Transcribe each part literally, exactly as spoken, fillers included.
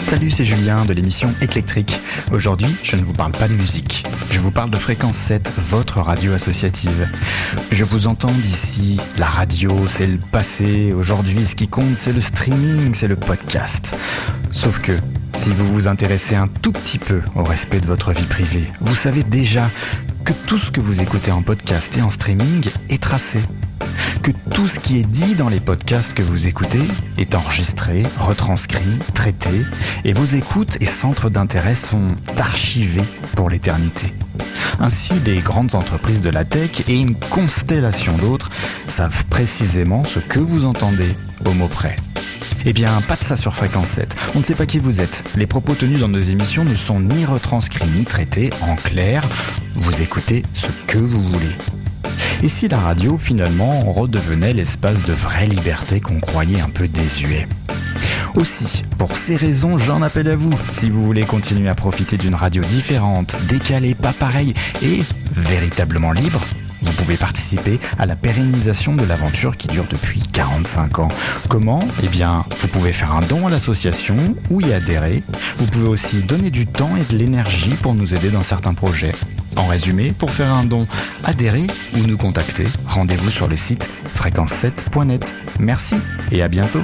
Salut, c'est Julien de l'émission Éclectrique. Aujourd'hui, je ne vous parle pas de musique. Je vous parle de Fréquence sept, votre radio associative. Je vous entends d'ici, la radio, c'est le passé. Aujourd'hui, ce qui compte, c'est le streaming, c'est le podcast. Sauf que, si vous vous intéressez un tout petit peu au respect de votre vie privée, vous savez déjà que tout ce que vous écoutez en podcast et en streaming est tracé. Que tout ce qui est dit dans les podcasts que vous écoutez est enregistré, retranscrit, traité, et vos écoutes et centres d'intérêt sont archivés pour l'éternité. Ainsi, les grandes entreprises de la tech et une constellation d'autres savent précisément ce que vous entendez au mot près. Eh bien, pas de ça sur Fréquence sept. On ne sait pas qui vous êtes. Les propos tenus dans nos émissions ne sont ni retranscrits ni traités. En clair, vous écoutez ce que vous voulez. Et si la radio, finalement, redevenait l'espace de vraie liberté qu'on croyait un peu désuet ? Aussi, pour ces raisons, j'en appelle à vous. Si vous voulez continuer à profiter d'une radio différente, décalée, pas pareille et véritablement libre, vous pouvez participer à la pérennisation de l'aventure qui dure depuis quarante-cinq ans. Comment ? Eh bien, vous pouvez faire un don à l'association ou y adhérer. Vous pouvez aussi donner du temps et de l'énergie pour nous aider dans certains projets. En résumé, pour faire un don, adhérez ou nous contacter. Rendez-vous sur le site fréquence sept point net. Merci et à bientôt.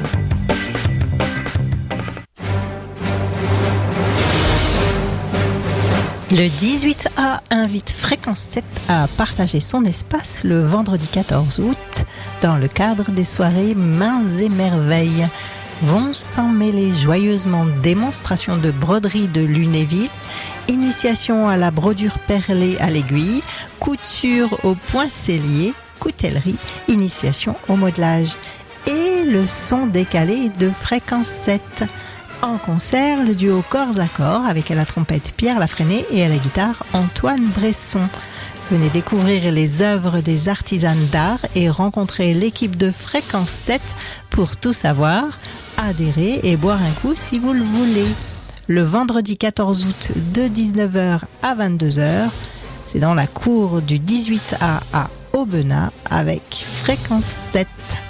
Le dix-huit A invite Fréquence sept à partager son espace le vendredi quatorze août dans le cadre des soirées Mains et Merveilles. Vont s'en mêler joyeusement démonstration de broderie de Lunéville, initiation à la brodure perlée à l'aiguille, couture au poincellier, coutellerie, initiation au modelage et le son décalé de Fréquence sept. En concert, le duo Corps à Corps avec à la trompette Pierre Lafresnay et à la guitare Antoine Bresson. Venez découvrir les œuvres des artisanes d'art et rencontrer l'équipe de Fréquence sept pour tout savoir, adhérer et boire un coup si vous le voulez. Le vendredi quatorze août de dix-neuf heures à vingt-deux heures, c'est dans la cour du dix-huit A à Aubenas avec Fréquence sept.